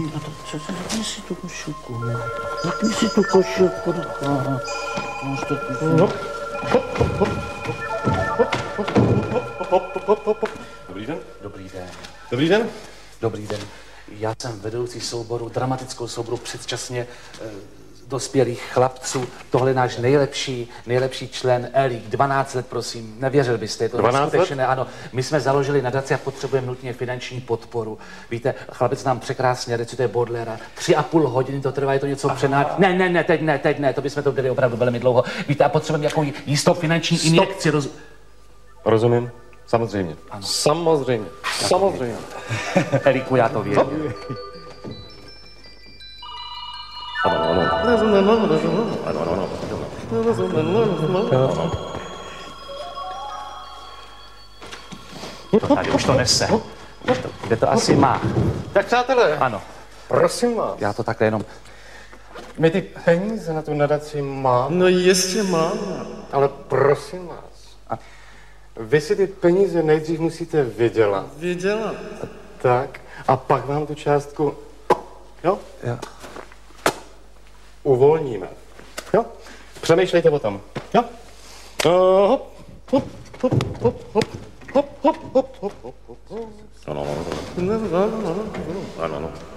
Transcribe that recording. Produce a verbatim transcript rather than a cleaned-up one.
A to co se zapni si tu košilku. Zapni si tu košilku. Máš to tu. Hop, hop, hop, hop, hop, hop. Dobrý den. Dobrý den. Dobrý den. Dobrý den. Já jsem vedoucí souboru, dramatickou souboru předčasně eh, dospělých chlapců. Tohle je náš nejlepší, nejlepší člen Elík. dvanáct let, prosím. Nevěřil byste, je to skutečné. Ano, my jsme založili nadaci a potřebujeme nutně finanční podporu. Víte, chlapec nám překrásně recituje Baudelaire. Tři a půl hodiny to trvá, je to něco přenád. Ne, ne, ne, teď ne, teď ne, to bychom to dělali opravdu velmi dlouho. Víte, a potřebujeme nějakou jistou finanční Stop. injekci. Roz... Rozumím. Samozřejmě. Ano. Samozřejmě. Samozřejmě. Elíku, já to věděl. Ano, ano. Ano, ano. To tady už to nese. Už to, kde to asi má. Tak přátelé, Ano, prosím vás. já to takhle jenom... My ty peníze na tu nadaci máme. No jistě máme. Ale prosím vás. Vy si ty peníze nejdřív musíte vydělat. Vydělat. Tak. A pak vám tu částku, jo, Jo. uvolníme. Jo? Přemýšlejte o tom. Jo? Uh, hop, hop, hop, hop, hop, hop, hop, hop, hop, hop, hop. Ano, ano, ano. Ano, ano.